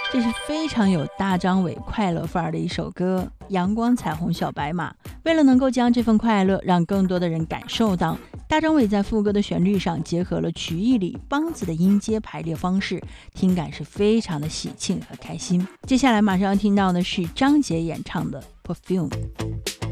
这是非常有大张伟快乐范儿的一首歌，阳光彩虹小白马。为了能够将这份快乐让更多的人感受到，大张伟在副歌的旋律上结合了曲艺里梆子的音阶排列方式，听感是非常的喜庆和开心。接下来马上要听到的是张杰演唱的 Perfume。